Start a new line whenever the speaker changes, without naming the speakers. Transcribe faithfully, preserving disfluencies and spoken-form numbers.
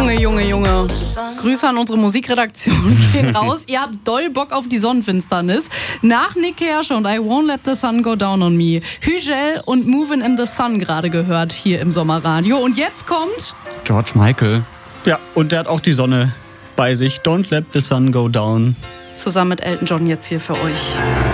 Junge, Junge, Junge. Grüße an unsere Musikredaktion gehen raus. Ihr habt doll Bock auf die Sonnenfinsternis. Nach Nick Kershaw und I Won't Let the Sun Go Down on Me. Hügel und Movin' in the Sun gerade gehört hier im Sommerradio. Und jetzt kommt
George Michael. Ja, und der hat auch die Sonne bei sich. Don't let the sun go down.
Zusammen mit Elton John jetzt hier für euch.